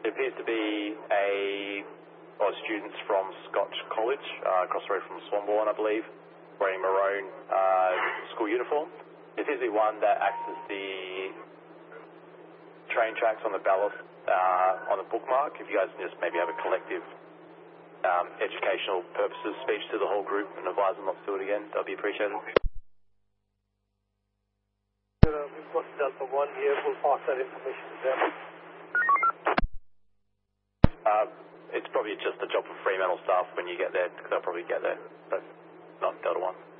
There appears to be students from Scotch College, across the road from Swanbourne, I believe, wearing maroon school uniform. There appears to be one that acts as the train tracks on the ballast on the bookmark. If you guys can just maybe have a collective educational purposes speech to the whole group and advise them not to do it again, that would be appreciated. We've got Delta 1 here. We'll pass that information to them. It's probably just a job for Fremantle staff when you get there, because they'll probably get there, but not Delta 1.